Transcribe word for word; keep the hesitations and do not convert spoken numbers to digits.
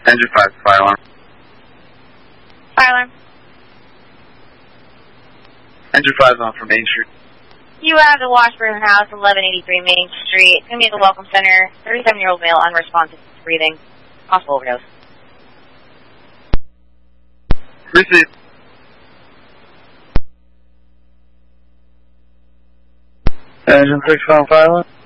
Engine five, fire alarm. Fire alarm. Engine five on from Main Street. You have the Washburn House, eleven eighty-three Main Street. It's going to be at the Welcome Center. thirty-seven-year-old male, unresponsive, breathing, possible overdose. Receive. Engine six on fire alarm.